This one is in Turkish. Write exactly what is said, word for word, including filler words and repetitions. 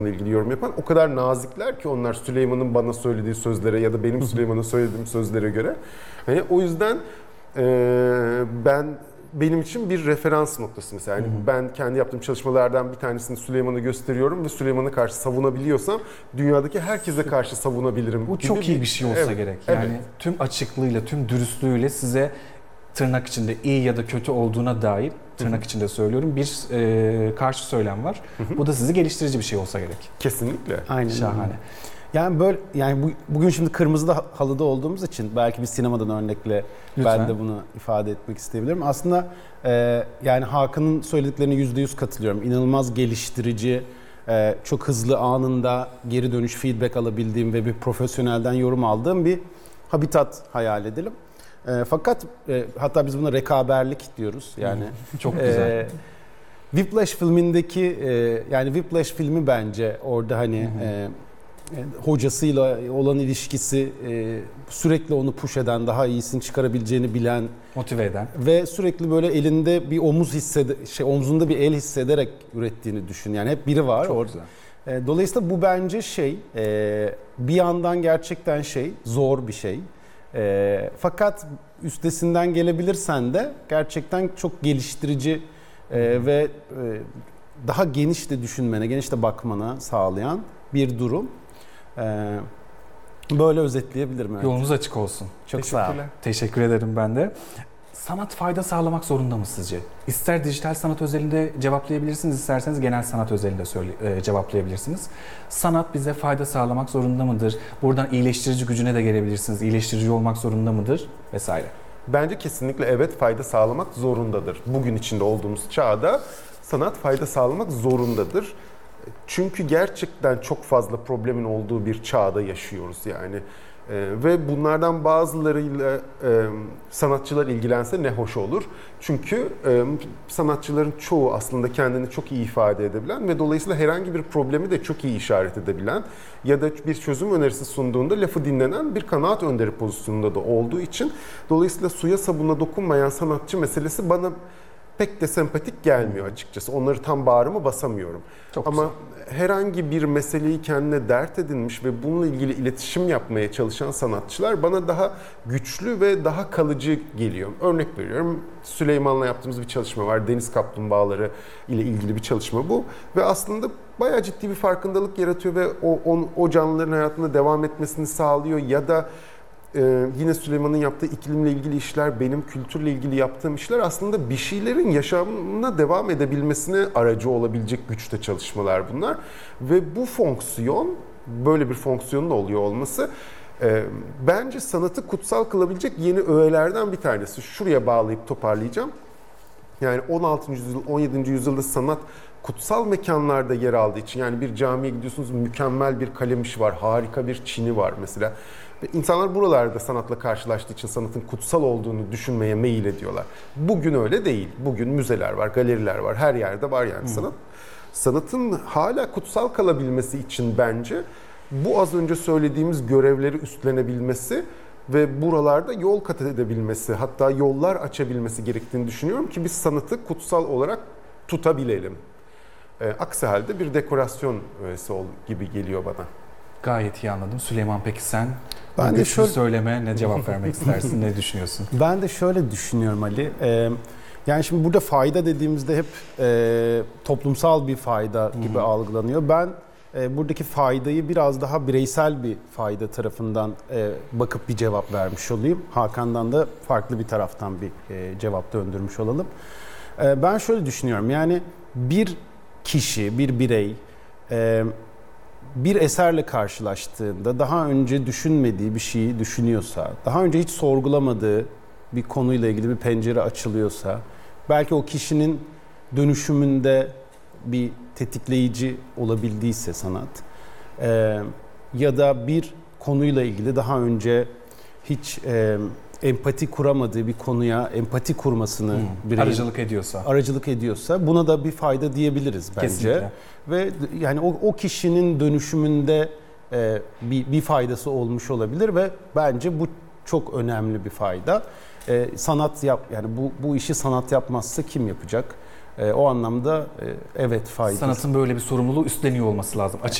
ilgili yorum yapan o kadar nazikler ki onlar Süleyman'ın bana söylediği sözlere ya da benim Süleyman'a söylediğim sözlere göre. Yani o yüzden e, ben benim için bir referans noktası mesela. Yani ben kendi yaptığım çalışmalardan bir tanesini Süleyman'a gösteriyorum ve Süleyman'a karşı savunabiliyorsam dünyadaki herkese karşı savunabilirim. Bu çok iyi bir şey olsa evet, gerek. Yani evet. tüm açıklığıyla, tüm dürüstlüğüyle size tırnak içinde iyi ya da kötü olduğuna dair tırnak içinde söylüyorum bir e, karşı söylem var. Bu da sizi geliştirici bir şey olsa gerek. Kesinlikle. Aynen. Şahane. Yani böyle yani bu, bugün şimdi kırmızıda halıda olduğumuz için belki bir sinemadan örnekle Lütfen. ben de bunu ifade etmek isteyebilirim. Aslında e, yani Hakan'ın söylediklerine yüzde yüz katılıyorum. İnanılmaz geliştirici, e, çok hızlı anında geri dönüş, feedback alabildiğim ve bir profesyonelden yorum aldığım bir habitat hayal edelim. E, fakat e, hatta biz buna rekaberlik diyoruz. Yani Çok güzel. E, Whiplash filmindeki e, yani Whiplash filmi bence orada hani e, hocasıyla olan ilişkisi e, sürekli onu push eden, daha iyisini çıkarabileceğini bilen, Motive eden. ve sürekli böyle elinde bir omuz hissede, şey omzunda bir el hissederek ürettiğini düşün. Yani hep biri var Çok orada. güzel. E, dolayısıyla bu bence şey e, bir yandan gerçekten şey zor bir şey. E, fakat üstesinden gelebilirsen de gerçekten çok geliştirici e, ve e, daha geniş de düşünmene, geniş de bakmana sağlayan bir durum. Ee, böyle özetleyebilirim. Evet. Yolunuz açık olsun. Çok sağ ol. Teşekkür ederim ben de. Sanat fayda sağlamak zorunda mı sizce? İster dijital sanat özelinde cevaplayabilirsiniz, isterseniz genel sanat özelinde söyle, e, cevaplayabilirsiniz. Sanat bize fayda sağlamak zorunda mıdır? Buradan iyileştirici gücüne de gelebilirsiniz. İyileştirici olmak zorunda mıdır? Vesaire. Bence kesinlikle evet fayda sağlamak zorundadır. Bugün içinde olduğumuz çağda sanat fayda sağlamak zorundadır. Çünkü gerçekten çok fazla problemin olduğu bir çağda yaşıyoruz yani. Ee, ve bunlardan bazılarıyla e, sanatçılar ilgilense ne hoş olur. Çünkü e, sanatçıların çoğu aslında kendini çok iyi ifade edebilen ve dolayısıyla herhangi bir problemi de çok iyi işaret edebilen ya da bir çözüm önerisi sunduğunda lafı dinlenen bir kanaat önderi pozisyonunda da olduğu için dolayısıyla suya sabuna dokunmayan sanatçı meselesi bana pek de sempatik gelmiyor açıkçası. Onları tam bağrıma basamıyorum. Çok Ama herhangi bir meseleyi kendine dert edinmiş ve bununla ilgili iletişim yapmaya çalışan sanatçılar bana daha güçlü ve daha kalıcı geliyor. Örnek veriyorum, Süleyman'la yaptığımız bir çalışma var. Deniz kaplumbağaları ile ilgili bir çalışma bu. Ve aslında bayağı ciddi bir farkındalık yaratıyor ve o, o, o canlıların hayatında devam etmesini sağlıyor ya da Ee, yine Süleyman'ın yaptığı iklimle ilgili işler, benim kültürle ilgili yaptığım işler aslında bir şeylerin yaşamına devam edebilmesine aracı olabilecek güçte çalışmalar bunlar. Ve bu fonksiyon, böyle bir fonksiyonun da oluyor olması e, bence sanatı kutsal kılabilecek yeni öğelerden bir tanesi. Şuraya bağlayıp toparlayacağım. Yani on altıncı yüzyıl, on yedinci yüzyılda sanat kutsal mekanlarda yer aldığı için, yani bir camiye gidiyorsunuz, mükemmel bir kalemişi var, harika bir çini var mesela. Ve insanlar buralarda sanatla karşılaştığı için sanatın kutsal olduğunu düşünmeye meyil ediyorlar. Bugün öyle değil. Bugün müzeler var, galeriler var, her yerde var yani sanat. Sanatın hala kutsal kalabilmesi için bence bu az önce söylediğimiz görevleri üstlenebilmesi ve buralarda yol kat edebilmesi, hatta yollar açabilmesi gerektiğini düşünüyorum ki biz sanatı kutsal olarak tutabilelim. E, aksi halde bir dekorasyon öğesi gibi geliyor bana. Gayet iyi anladım. Süleyman, peki sen Ben bu de güçlü şöyle- söyleme ne cevap vermek istersin, ne düşünüyorsun? Ben de şöyle düşünüyorum Ali. Ee, yani şimdi burada fayda dediğimizde hep e, toplumsal bir fayda gibi Hı-hı. algılanıyor. Ben e, buradaki faydayı biraz daha bireysel bir fayda tarafından e, bakıp bir cevap vermiş olayım. Hakan'dan da farklı bir taraftan bir e, cevap döndürmüş olalım. E, ben şöyle düşünüyorum. Yani bir kişi, bir birey e, bir eserle karşılaştığında daha önce düşünmediği bir şeyi düşünüyorsa, daha önce hiç sorgulamadığı bir konuyla ilgili bir pencere açılıyorsa, belki o kişinin dönüşümünde bir tetikleyici olabildiyse sanat e, ya da bir konuyla ilgili daha önce hiç e, empati kuramadığı bir konuya empati kurmasını Hmm. bireyin Aracılık ediyorsa. aracılık ediyorsa buna da bir fayda diyebiliriz bence. Kesinlikle. Ve yani o, o kişinin dönüşümünde e, bir, bir faydası olmuş olabilir ve bence bu çok önemli bir fayda. E, sanat yap yani bu bu işi sanat yapmazsa kim yapacak? E, o anlamda e, evet faydası. Sanatın böyle bir sorumluluğu üstleniyor olması lazım. Açık